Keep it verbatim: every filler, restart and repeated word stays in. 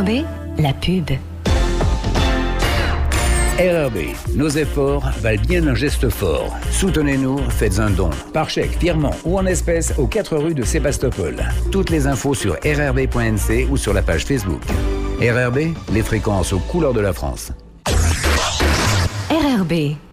R B, la pub. R R B, nos efforts valent bien un geste fort. Soutenez-nous, faites un don, par chèque, virement ou en espèces aux quatre rues de Sébastopol. Toutes les infos sur r r b point n c ou sur la page Facebook. R R B, les fréquences aux couleurs de la France. R R B.